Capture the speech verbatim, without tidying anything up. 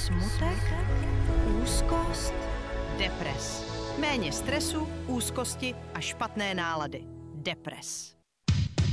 Smutek, úzkost, depres. Méně stresu, úzkosti a špatné nálady. Depres.